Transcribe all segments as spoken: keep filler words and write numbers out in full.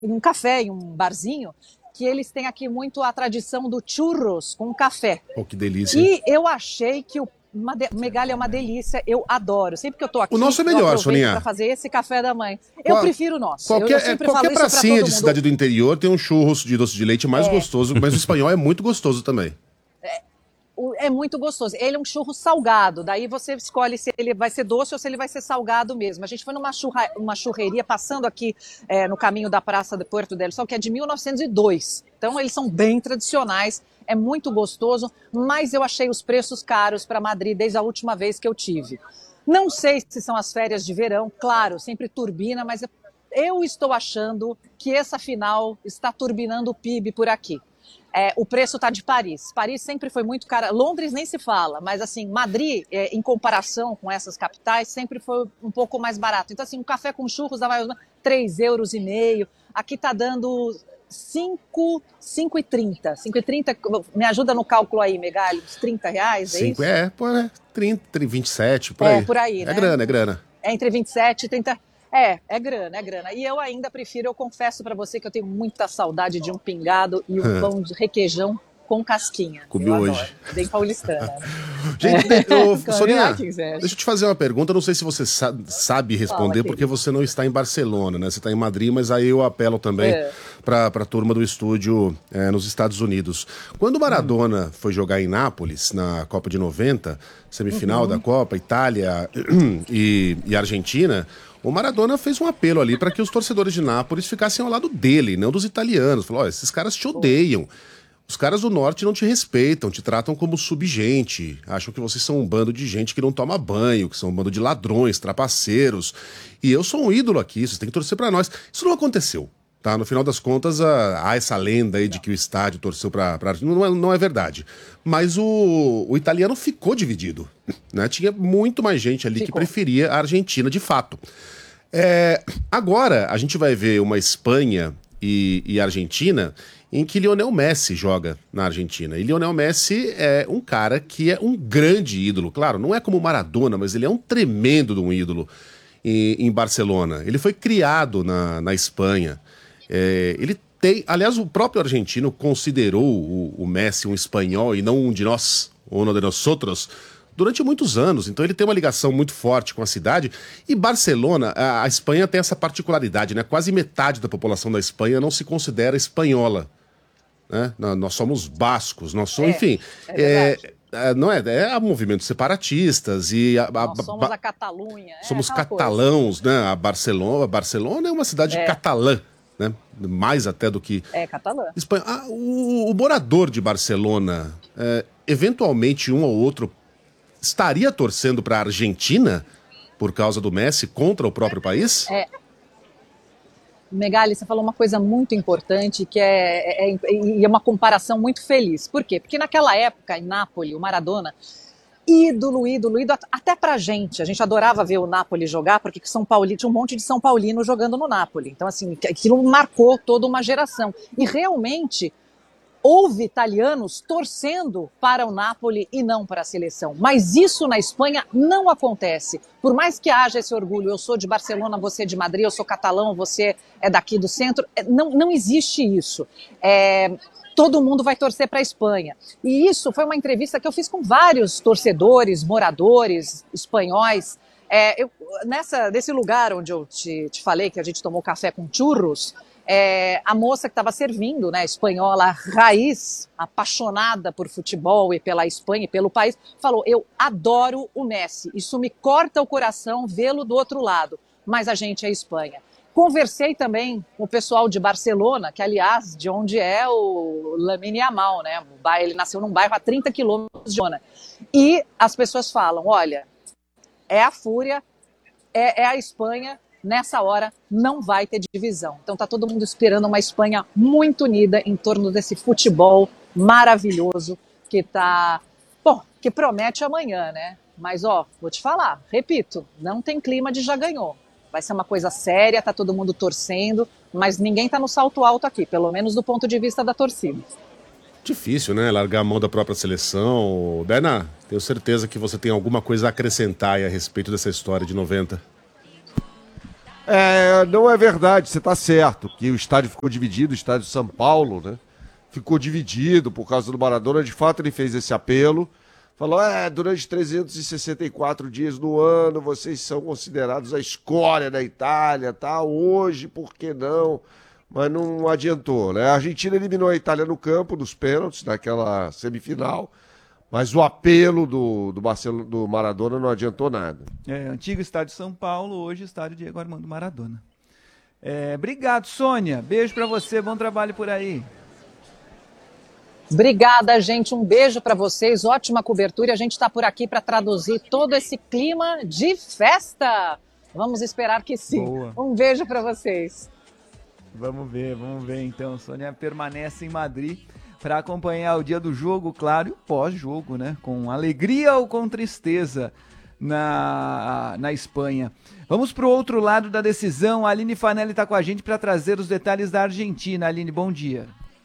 em um café, em um barzinho, que eles têm aqui muito a tradição do churros com café. Oh, que delícia. E eu achei que o uma de... Megali é uma delícia, eu adoro. Sempre que eu tô aqui, o nosso é melhor, eu aproveito Soninha. para fazer esse café da manhã. Eu Qual... prefiro o nosso. Qualquer, eu, eu sempre qualquer falo pracinha isso pra todo de mundo. cidade do interior tem um churros de doce de leite mais é. gostoso, mas o espanhol é muito gostoso também. É, é muito gostoso. Ele é um churro salgado, daí você escolhe se ele vai ser doce ou se ele vai ser salgado mesmo. A gente foi numa churra... uma churreria passando aqui é, no caminho da Praça de Puerto del Sol, que é de mil novecentos e dois. Então eles são bem tradicionais. É muito gostoso, mas eu achei os preços caros para Madrid desde a última vez que eu tive. Não sei se são as férias de verão, claro, sempre turbina, mas eu estou achando que essa final está turbinando o P I B por aqui. É, o preço está de Paris. Paris sempre foi muito caro. Londres nem se fala, mas assim, Madrid, é, em comparação com essas capitais, sempre foi um pouco mais barato. Então assim, um café com churros dava três euros e meio. Aqui está dando cinco, cinco e trinta. cinco e trinta, me ajuda no cálculo aí, Megali, uns trinta reais, é cinco, isso? É, pô, é trinta, vinte e sete, por é, aí. É, por aí, né? É grana, é grana. É entre vinte e sete e trinta. É, é grana, é grana. E eu ainda prefiro, eu confesso pra você que eu tenho muita saudade de um pingado e um pão de requeijão com casquinha. Comi eu hoje. Adoro. Bem paulistana. Né? Gente, eu, Soninha, deixa eu te fazer uma pergunta, não sei se você sa sabe responder, Fala, porque você não está em Barcelona, né? Você está em Madrid, mas aí eu apelo também é. para a turma do estúdio é, nos Estados Unidos. Quando o Maradona hum. foi jogar em Nápoles, na Copa de noventa, semifinal uhum. da Copa, Itália e, e Argentina, o Maradona fez um apelo ali para que os torcedores de Nápoles ficassem ao lado dele, não dos italianos. Falou, olha, esses caras te odeiam. Os caras do norte não te respeitam, te tratam como subgente, acham que vocês são um bando de gente que não toma banho, que são um bando de ladrões, trapaceiros. E eu sou um ídolo aqui, vocês têm que torcer pra nós. Isso não aconteceu, tá? No final das contas, há essa lenda aí de que o estádio torceu pra... pra... Não, é, não é verdade. Mas o, o italiano ficou dividido, né? Tinha muito mais gente ali ficou. que preferia a Argentina, de fato. É, agora, a gente vai ver uma Espanha e, e Argentina em que Lionel Messi joga na Argentina. E Lionel Messi é um cara que é um grande ídolo. Claro, não é como Maradona, mas ele é um tremendo de um ídolo em, em Barcelona. Ele foi criado na, na Espanha. É, ele tem... Aliás, o próprio argentino considerou o, o Messi um espanhol e não um de nós, um de nós outros, durante muitos anos. Então ele tem uma ligação muito forte com a cidade. E Barcelona, a, a Espanha tem essa particularidade, né? Quase metade da população da Espanha não se considera espanhola. Né? Nós somos bascos, nós somos, é, enfim, é é, é, não é, é movimentos separatistas e a, a, nós somos a Catalunha, somos é, catalãos, coisa. né? A Barcelona, a Barcelona é uma cidade é. catalã, né? Mais até do que é catalã. Espanha. Ah, o, o morador de Barcelona, é, eventualmente um ou outro estaria torcendo para a Argentina por causa do Messi contra o próprio país? É. Megali, você falou uma coisa muito importante que é, é, é, é uma comparação muito feliz. Por quê? Porque naquela época, em Nápoles, o Maradona, ídolo, ídolo, ídolo, até pra gente. A gente adorava ver o Nápoles jogar, porque São Paulo, tinha um monte de São Paulino jogando no Nápoles. Então, assim, aquilo marcou toda uma geração. E realmente houve italianos torcendo para o Napoli e não para a seleção. Mas isso na Espanha não acontece. Por mais que haja esse orgulho, eu sou de Barcelona, você é de Madrid, eu sou catalão, você é daqui do centro, não, não existe isso. É, todo mundo vai torcer para a Espanha. E isso foi uma entrevista que eu fiz com vários torcedores, moradores espanhóis. É, eu, nessa, nesse lugar onde eu te, te falei que a gente tomou café com churros, É, a moça que estava servindo, né, espanhola raiz, apaixonada por futebol e pela Espanha e pelo país, falou, eu adoro o Messi, isso me corta o coração vê-lo do outro lado, mas a gente é Espanha. Conversei também com o pessoal de Barcelona, que aliás, de onde é o Lamine Yamal, né, ele nasceu num bairro a trinta quilômetros de Barcelona, e as pessoas falam, olha, é a fúria, é, é a Espanha, nessa hora não vai ter divisão. Então tá todo mundo esperando uma Espanha muito unida em torno desse futebol maravilhoso que tá, bom, que promete amanhã, né? Mas ó, vou te falar, repito, não tem clima de já ganhou. Vai ser uma coisa séria, tá todo mundo torcendo, mas ninguém tá no salto alto aqui, pelo menos do ponto de vista da torcida. Difícil, né? Largar a mão da própria seleção. Dana, tenho certeza que você tem alguma coisa a acrescentar aí a respeito dessa história de noventa. É, não é verdade, você está certo, que o estádio ficou dividido, o estádio de São Paulo, né? Ficou dividido por causa do Maradona. De fato, ele fez esse apelo. Falou, é, durante trezentos e sessenta e quatro dias no ano, vocês são considerados a escória da Itália, tá? Hoje, por que não? Mas não adiantou, né? A Argentina eliminou a Itália no campo, nos pênaltis, naquela semifinal. Mas o apelo do, do, Barcelona, do Maradona não adiantou nada. É, antigo estádio São Paulo, hoje estádio Diego Armando Maradona. É, obrigado, Sônia. Beijo pra você, bom trabalho por aí. Obrigada, gente. Um beijo para vocês. Ótima cobertura. E a gente está por aqui para traduzir todo esse clima de festa. Vamos esperar que sim. Boa. Um beijo para vocês. Vamos ver, vamos ver então. Sônia permanece em Madrid para acompanhar o dia do jogo, claro, e o pós-jogo, né? Com alegria ou com tristeza na, na Espanha. Vamos para o outro lado da decisão. A Aline Fanelli está com a gente para trazer os detalhes da Argentina. Aline, bom dia.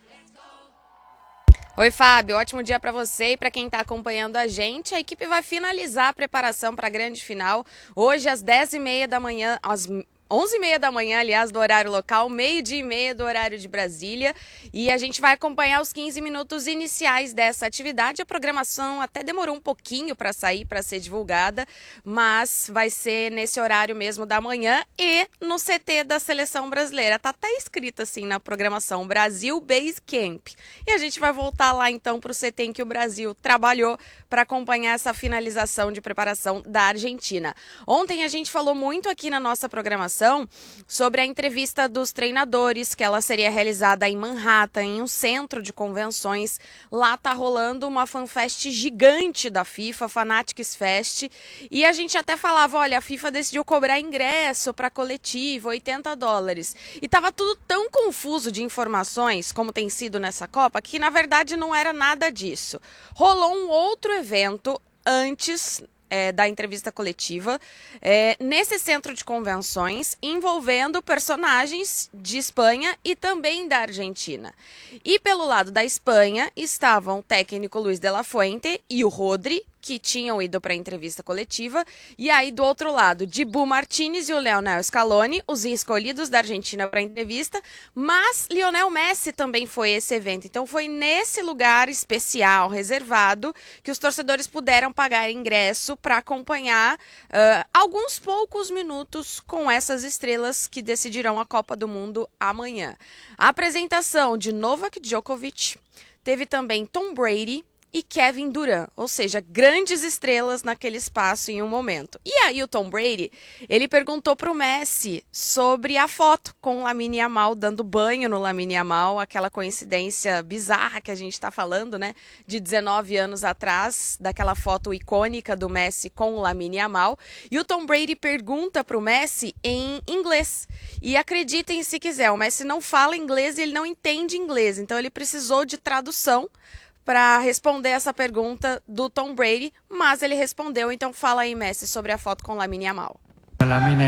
Oi, Fábio. Ótimo dia para você e para quem está acompanhando a gente. A equipe vai finalizar a preparação para a grande final hoje às dez e meia da manhã, às onze e meia da manhã, aliás, do horário local, meio-dia e meia do horário de Brasília. E a gente vai acompanhar os quinze minutos iniciais dessa atividade. A programação até demorou um pouquinho para sair, para ser divulgada, mas vai ser nesse horário mesmo da manhã e no C T da Seleção Brasileira. Tá até escrito assim na programação, Brasil Base Camp. E a gente vai voltar lá então para o C T em que o Brasil trabalhou para acompanhar essa finalização de preparação da Argentina. Ontem a gente falou muito aqui na nossa programação sobre a entrevista dos treinadores, que ela seria realizada em Manhattan, em um centro de convenções. Lá tá rolando uma fanfest gigante da FIFA, Fanatics Fest, e a gente até falava, olha, a FIFA decidiu cobrar ingresso para coletivo, oitenta dólares. E tava tudo tão confuso de informações, como tem sido nessa Copa, que na verdade não era nada disso. Rolou um outro evento antes É, da entrevista coletiva, é, nesse centro de convenções, envolvendo personagens de Espanha e também da Argentina. E pelo lado da Espanha estavam o técnico Luis de la Fuente e o Rodri, que tinham ido para a entrevista coletiva, e aí do outro lado, Dibu Martínez e o Lionel Scaloni, os escolhidos da Argentina para a entrevista, mas Lionel Messi também foi esse evento, então foi nesse lugar especial, reservado, que os torcedores puderam pagar ingresso para acompanhar uh, alguns poucos minutos com essas estrelas que decidirão a Copa do Mundo amanhã. A apresentação de Novak Djokovic, teve também Tom Brady e Kevin Durant, ou seja, grandes estrelas naquele espaço em um momento. E aí o Tom Brady, ele perguntou para o Messi sobre a foto com o Lamine Yamal, dando banho no Lamine Yamal, aquela coincidência bizarra que a gente está falando, né, de dezenove anos atrás, daquela foto icônica do Messi com o Lamine Yamal. E o Tom Brady pergunta para o Messi em inglês. E acreditem se quiser, o Messi não fala inglês e ele não entende inglês, então ele precisou de tradução para responder essa pergunta do Tom Brady, mas ele respondeu. Então fala aí, Messi, sobre a foto com Lamine Yamal. Lamine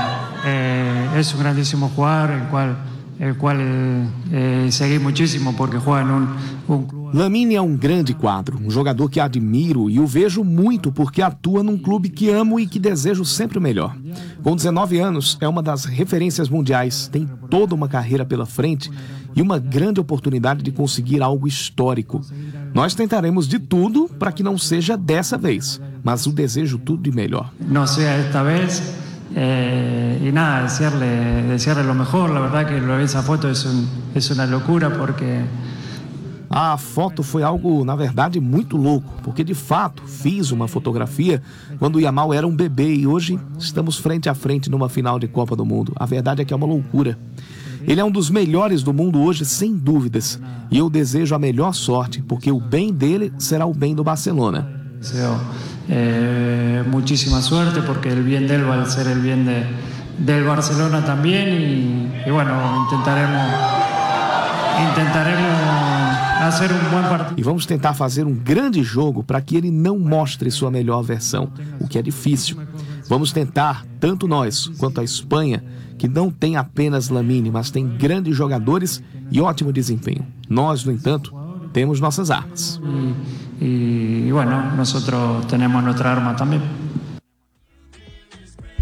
eh, es un grandísimo jugador, el cual, el cual eh, seguí muchísimo porque juega en un, un club. Lamine é um grande quadro, um jogador que admiro e o vejo muito porque atua num clube que amo e que desejo sempre o melhor. Com dezenove anos, é uma das referências mundiais, tem toda uma carreira pela frente e uma grande oportunidade de conseguir algo histórico. Nós tentaremos de tudo para que não seja dessa vez, mas o desejo tudo de melhor. Não seja esta vez, eh, e nada, desearle, desearle lo mejor. La verdad que lo de esa foto es, un, es una locura porque... A foto foi algo, na verdade, muito louco, porque de fato fiz uma fotografia quando o Yamal era um bebê e hoje estamos frente a frente numa final de Copa do Mundo. A verdade é que é uma loucura. Ele é um dos melhores do mundo hoje, sem dúvidas. E eu desejo a melhor sorte, porque o bem dele será o bem do Barcelona. Deseo eh, muchísima suerte, porque el bien de él va a ser el bien de, del Barcelona también. Y, y bueno, intentaremos, intentaremos hacer um bom partido. E vamos tentar fazer um grande jogo para que ele não mostre sua melhor versão, o que é difícil. Vamos tentar, tanto nós quanto a Espanha, que não tem apenas Lamine, mas tem grandes jogadores e ótimo desempenho. Nós, no entanto, temos nossas armas. E, e, e bueno, nós temos nossa arma também.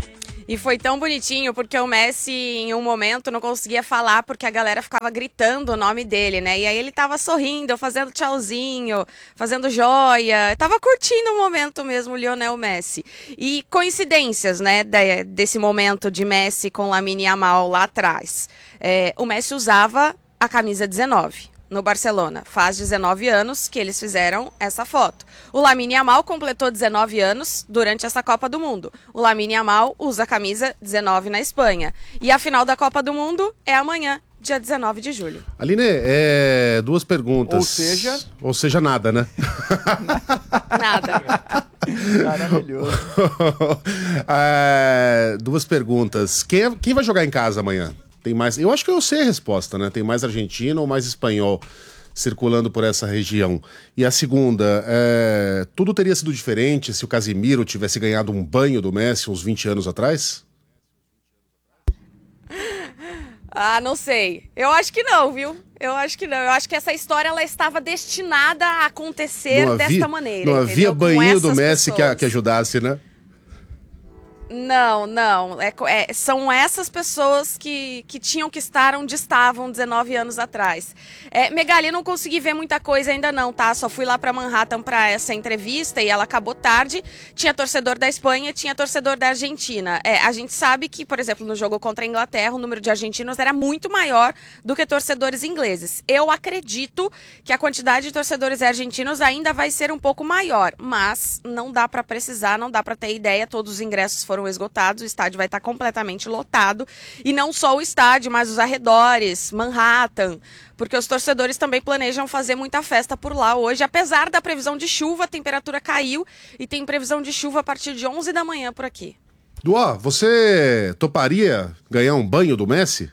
E foi tão bonitinho, porque o Messi, em um momento, não conseguia falar, porque a galera ficava gritando o nome dele, né? E aí ele tava sorrindo, fazendo tchauzinho, fazendo joia. Tava curtindo o momento mesmo, o Lionel Messi. E coincidências, né, desse momento de Messi com Lamine Yamal lá atrás. É, o Messi usava a camisa dezenove. No Barcelona. Faz dezenove anos que eles fizeram essa foto. O Lamine Yamal completou dezenove anos durante essa Copa do Mundo. O Lamine Yamal usa a camisa dezenove na Espanha. E a final da Copa do Mundo é amanhã, dia dezenove de julho. Aline, é, duas perguntas. Ou seja... Ou seja, nada, né? Nada. Maravilhoso. é, duas perguntas. Quem, é, quem vai jogar em casa amanhã? Tem mais, eu acho que eu sei a resposta, né? Tem mais argentino ou mais espanhol circulando por essa região? E a segunda, é, tudo teria sido diferente se o Casemiro tivesse ganhado um banho do Messi uns vinte anos atrás? Ah, não sei. Eu acho que não, viu? Eu acho que não. Eu acho que essa história ela estava destinada a acontecer não havia, desta maneira. Não entendeu? havia banho do Messi que, pessoas. que ajudasse, né? Não, não. É, é, são essas pessoas que, que tinham que estar onde estavam dezenove anos atrás. É, Megali, não consegui ver muita coisa ainda não, tá? Só fui lá para Manhattan para essa entrevista e ela acabou tarde. Tinha torcedor da Espanha, tinha torcedor da Argentina. É, a gente sabe que, por exemplo, no jogo contra a Inglaterra, o número de argentinos era muito maior do que torcedores ingleses. Eu acredito que a quantidade de torcedores argentinos ainda vai ser um pouco maior, mas não dá para precisar, não dá para ter ideia. Todos os ingressos foram esgotados, o estádio vai estar completamente lotado, e não só o estádio, mas os arredores, Manhattan, porque os torcedores também planejam fazer muita festa por lá hoje, apesar da previsão de chuva, a temperatura caiu e tem previsão de chuva a partir de onze da manhã por aqui. Duó, você toparia ganhar um banho do Messi?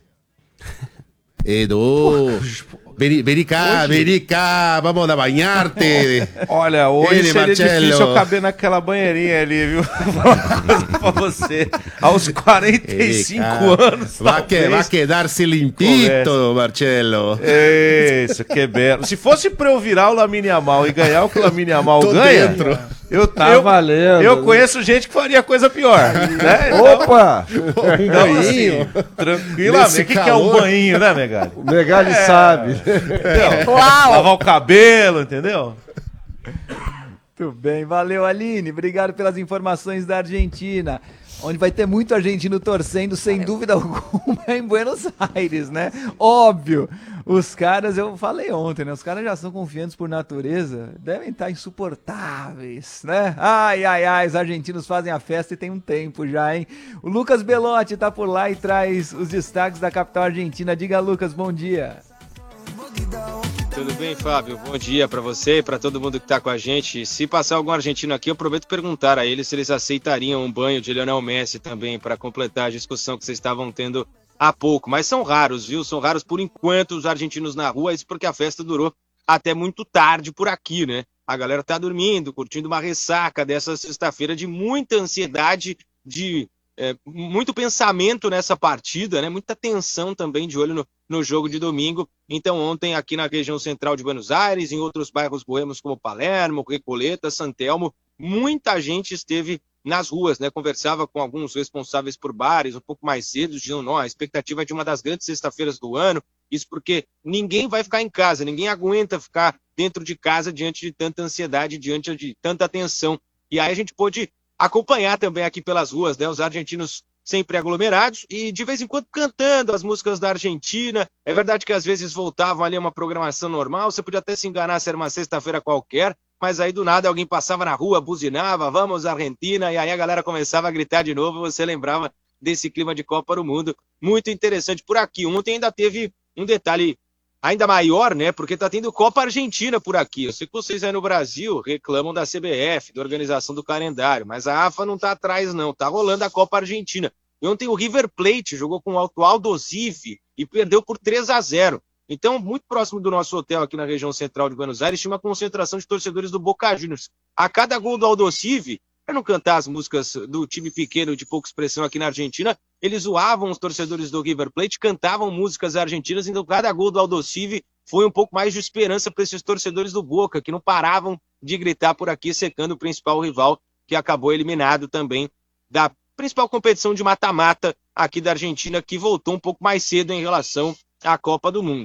Edu, vem, vem cá, vem cá, vamos a banhar-te. Olha, hoje Ele, seria Marcelo. difícil eu caber naquela banheirinha ali, viu? Vou falar uma coisa pra você. Aos quarenta e cinco anos, vai, que, talvez. vai quedar-se limpito, Começa. Marcelo. Isso, que belo. Se fosse pra eu virar o Lamine Yamal e ganhar o que o Lamine Yamal Tô ganha, dentro. eu, Tá eu, valendo. eu conheço gente que faria coisa pior. Né? Então, Opa! então, assim, tranquilamente. Nesse O que, que é um calor. banho, né, Megali? O Megali sabe. Entendeu? Uau! Lavar o cabelo, entendeu? Muito bem, valeu Aline, obrigado pelas informações da Argentina, onde vai ter muito argentino torcendo, sem dúvida alguma, em Buenos Aires, né? Óbvio, os caras, eu falei ontem, né? Os caras já são confiantes por natureza, devem estar insuportáveis, né? Ai, ai, ai, os argentinos fazem a festa e tem um tempo já, hein? O Lucas Belotti tá por lá e traz os destaques da capital argentina. Diga, Lucas, bom dia. Tudo bem, Fábio? Bom dia para você e para todo mundo que está com a gente. Se passar algum argentino aqui, eu prometo perguntar a eles se eles aceitariam um banho de Lionel Messi também, para completar a discussão que vocês estavam tendo há pouco. Mas são raros, viu? São raros por enquanto os argentinos na rua, isso porque a festa durou até muito tarde por aqui, né? A galera tá dormindo, curtindo uma ressaca dessa sexta-feira de muita ansiedade, de é, muito pensamento nessa partida, né? Muita tensão também de olho no, no jogo de domingo. Então ontem aqui na região central de Buenos Aires, em outros bairros boêmios como Palermo, Recoleta, San Telmo, muita gente esteve nas ruas, né? Conversava com alguns responsáveis por bares um pouco mais cedo, diziam, não, a expectativa é de uma das grandes sexta-feiras do ano, isso porque ninguém vai ficar em casa, ninguém aguenta ficar dentro de casa diante de tanta ansiedade, diante de tanta tensão. E aí a gente pôde acompanhar também aqui pelas ruas, né? Os argentinos sempre aglomerados e de vez em quando cantando as músicas da Argentina. É verdade que às vezes voltavam ali a uma programação normal, você podia até se enganar se era uma sexta-feira qualquer, mas aí do nada alguém passava na rua, buzinava, vamos Argentina, e aí a galera começava a gritar de novo, você lembrava desse clima de Copa do Mundo. Muito interessante por aqui. Ontem ainda teve um detalhe ainda maior, né? Porque tá tendo Copa Argentina por aqui. Eu sei que vocês aí no Brasil reclamam da C B F, da organização do calendário, mas a AFA não tá atrás não, tá rolando a Copa Argentina. E ontem o River Plate jogou com o Aldo Civi e perdeu por três a zero. Então, muito próximo do nosso hotel aqui na região central de Buenos Aires, tinha uma concentração de torcedores do Boca Juniors. A cada gol do Aldo Civi, para não cantar as músicas do time pequeno de pouca expressão aqui na Argentina, eles zoavam os torcedores do River Plate, cantavam músicas argentinas, então cada gol do Aldo Civi foi um pouco mais de esperança para esses torcedores do Boca, que não paravam de gritar por aqui, secando o principal rival, que acabou eliminado também da principal competição de mata-mata aqui da Argentina, que voltou um pouco mais cedo em relação à Copa do Mundo.